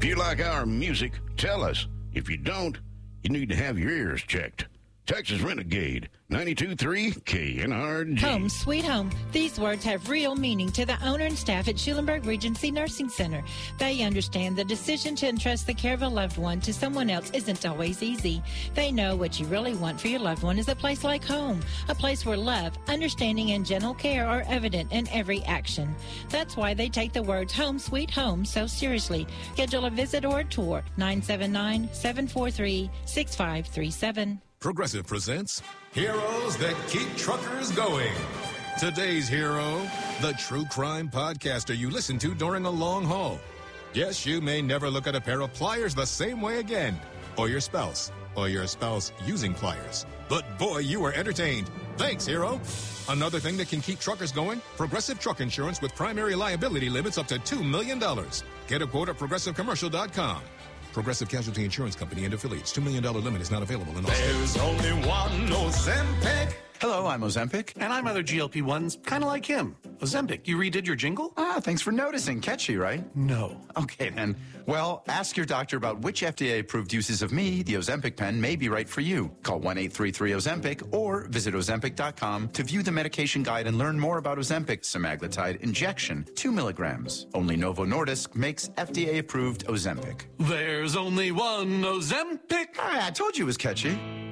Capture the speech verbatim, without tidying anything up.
If you like our music, tell us. If you don't, you need to have your ears checked. Texas Renegade, ninety-two point three K N R G. Home, sweet home. These words have real meaning to the owner and staff at Schulenburg Regency Nursing Center. They understand the decision to entrust the care of a loved one to someone else isn't always easy. They know what you really want for your loved one is a place like home, a place where love, understanding, and gentle care are evident in every action. That's why they take the words home, sweet home so seriously. Schedule a visit or a tour, nine seven nine, seven four three, six five three seven. Progressive presents Heroes That Keep Truckers Going. Today's hero, the true crime podcaster you listen to during a long haul. Yes, you may never look at a pair of pliers the same way again, or your spouse, or your spouse using pliers. But boy, you were entertained. Thanks, hero. Another thing that can keep truckers going, Progressive Truck Insurance with primary liability limits up to two million dollars. Get a quote at progressive commercial dot com. Progressive Casualty Insurance Company and affiliates. two million dollars limit is not available in all There's states. only one Ozempic. Hello, I'm Ozempic. And I'm other G L P ones, kind of like him. Ozempic, you redid your jingle? Ah, thanks for noticing. Catchy, right? No. Okay, then. Well, ask your doctor about which F D A-approved uses of me, the Ozempic pen, may be right for you. Call one eight three three Ozempic or visit Ozempic dot com to view the medication guide and learn more about Ozempic semaglutide injection, two milligrams. Only Novo Nordisk makes F D A-approved Ozempic. There's only one Ozempic. Ah, I told you it was catchy.